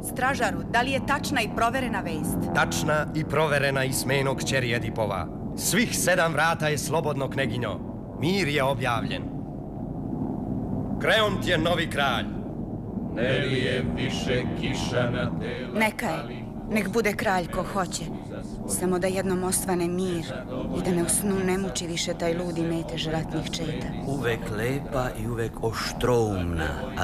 Stražaru, da li je tačna i proverena vest? Tačna i proverena i smeno kćeri Edipova. Svih 7 vrata je slobodno, kneginjo. Mir je objavljen. Kreont je novi kralj. Ne li je više kiša na tela? Neka je. Nek bude kralj ko hoće. Samo da jednom osvane mir i da me u snu ne muči više taj ludi metež ratnih četa. Uvek lepa i uvek oštroumna, a